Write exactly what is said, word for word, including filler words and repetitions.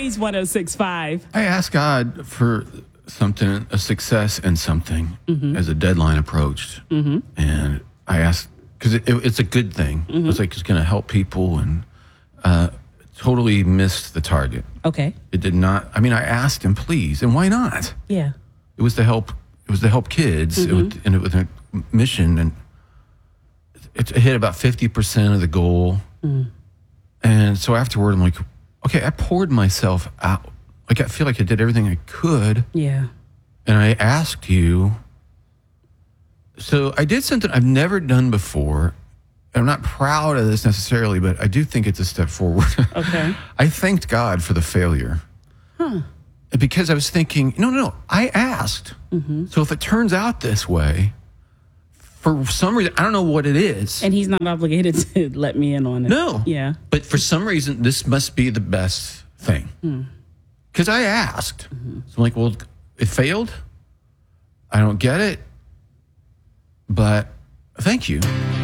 Blaze one oh six point five. I asked God for something, a success in something mm-hmm. as a deadline approached. Mm-hmm. And I asked, because it, it, it's a good thing. Mm-hmm. It's like it's going to help people, and uh, totally missed the target. Okay. It did not. I mean, I asked him, please, and why not? Yeah. It was to help. It was to help kids, mm-hmm. it was, and it was a mission, and it, it hit about fifty percent of the goal. Mm. And so afterward, I'm like, okay, I poured myself out. Like, I feel like I did everything I could. Yeah. And I asked you. So I did something I've never done before. I'm not proud of this necessarily, but I do think it's a step forward. Okay. I thanked God for the failure. Huh. Because I was thinking, no, no, no, I asked. Mm-hmm. So if it turns out this way, for some reason, I don't know what it is. And he's not obligated to let me in on it. No. Yeah. But for some reason, this must be the best thing. Because mm. I asked. Mm-hmm. So I'm like, well, it failed. I don't get it. But thank you.